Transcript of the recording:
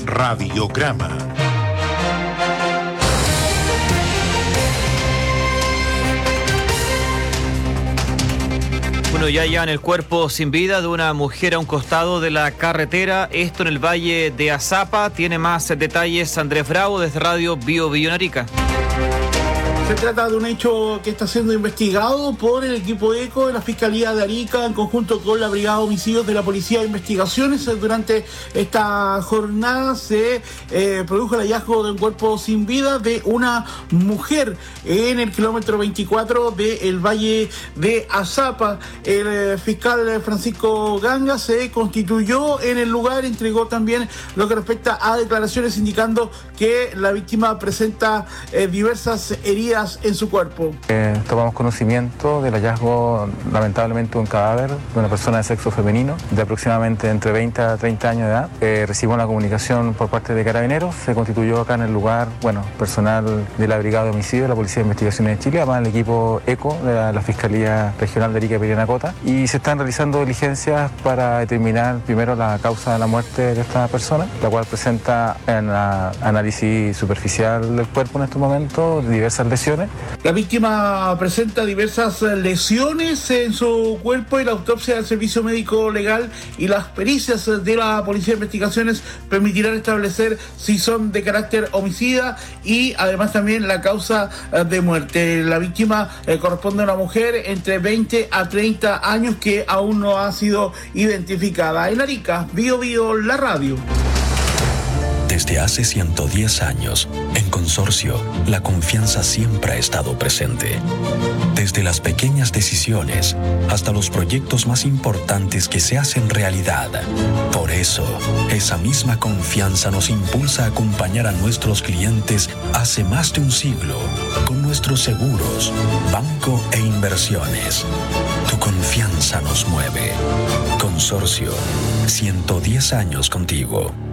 Radiograma. Bueno, ya hallan el cuerpo sin vida de una mujer a un costado de la carretera, esto en el valle de Azapa. Tiene más detalles Andrés Bravo desde Radio Bio Arica. Se trata de un hecho que está siendo investigado por el equipo ECO de la Fiscalía de Arica en conjunto con la Brigada de Homicidios de la Policía de Investigaciones. Durante esta jornada se produjo el hallazgo de un cuerpo sin vida de una mujer en el kilómetro 24 del Valle de Azapa. El fiscal Francisco Ganga se constituyó en el lugar, entregó también lo que respecta a declaraciones indicando que la víctima presenta diversas heridas en su cuerpo. Tomamos conocimiento del hallazgo, lamentablemente, de un cadáver de una persona de sexo femenino de aproximadamente entre 20 a 30 años de edad. Recibimos una comunicación por parte de Carabineros, se constituyó acá en el lugar, personal de la Brigada de Homicidios de la Policía de Investigaciones de Chile, además el equipo ECO de la Fiscalía Regional de Arica y Perianacota, y se están realizando diligencias para determinar primero la causa de la muerte de esta persona, la cual presenta en análisis superficial del cuerpo en estos momentos diversas lesiones. La víctima presenta diversas lesiones en su cuerpo y la autopsia del Servicio Médico Legal y las pericias de la Policía de Investigaciones permitirán establecer si son de carácter homicida y además también la causa de muerte. La víctima corresponde a una mujer entre 20 a 30 años que aún no ha sido identificada. En Arica, Bio la radio. Desde hace 110 años, en Consorcio, la confianza siempre ha estado presente. Desde las pequeñas decisiones hasta los proyectos más importantes que se hacen realidad. Por eso, esa misma confianza nos impulsa a acompañar a nuestros clientes hace más de un siglo con nuestros seguros, banco e inversiones. Tu confianza nos mueve. Consorcio, 110 años contigo.